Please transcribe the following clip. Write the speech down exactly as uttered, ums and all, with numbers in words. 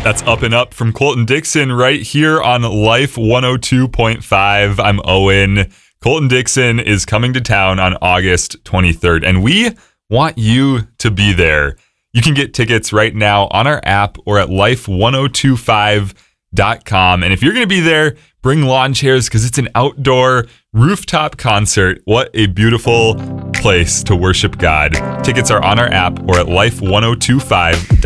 That's Up and Up from Colton Dixon right here on Life one oh two point five. I'm Owen. Colton Dixon is coming to town on August twenty-third, and we want you to be there. You can get tickets right now on our app or at life one oh two five dot com. And if you're going to be there, bring lawn chairs because it's an outdoor rooftop concert. What a beautiful place to worship God. Tickets are on our app or at life one oh two five dot com.